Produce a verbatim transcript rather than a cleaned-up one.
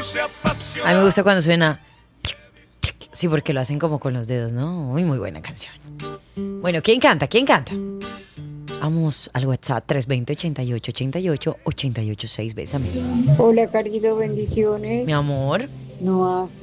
A mí me gusta cuando suena. Sí, porque lo hacen como con los dedos, ¿no? Muy, muy buena canción. Bueno, ¿quién canta? ¿Quién canta? Vamos al WhatsApp tres dos cero, ochenta y ocho, ochenta y ocho, ochenta y ocho seis. Bésame. Hola, Carito, bendiciones. Mi amor. No hace